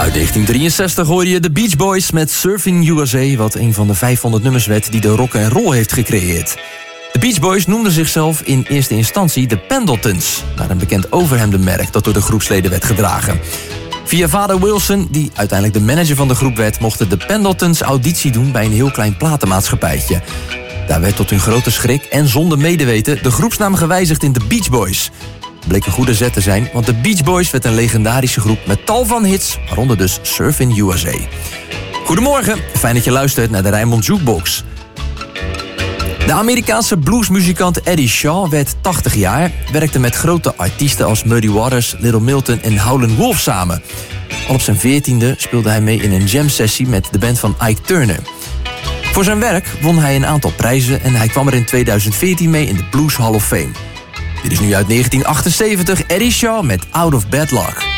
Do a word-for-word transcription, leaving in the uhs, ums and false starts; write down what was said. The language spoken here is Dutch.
Uit negentien drieënzestig hoorde je de Beach Boys met Surfing U S A... wat een van de vijfhonderd nummers werd die de rock and roll heeft gecreëerd. De Beach Boys noemden zichzelf in eerste instantie de Pendletons... naar een bekend overhemdenmerk dat door de groepsleden werd gedragen. Via vader Wilson, die uiteindelijk de manager van de groep werd... mochten de Pendletons auditie doen bij een heel klein platenmaatschappijtje. Daar werd tot hun grote schrik en zonder medeweten de groepsnaam gewijzigd in de Beach Boys... bleek een goede zet te zijn, want de Beach Boys werd een legendarische groep met tal van hits, waaronder dus Surfing U S A. Goedemorgen, fijn dat je luistert naar de Rijnmond Jukebox. De Amerikaanse bluesmuzikant Eddie Shaw werd tachtig jaar, werkte met grote artiesten als Muddy Waters, Little Milton en Howlin' Wolf samen. Al op zijn veertiende speelde hij mee in een jam-sessie met de band van Ike Turner. Voor zijn werk won hij een aantal prijzen en hij kwam er in tweeduizend veertien mee in de Blues Hall of Fame. Dit is nu uit negentien achtenzeventig Eddie Shaw met Out of Bad Luck.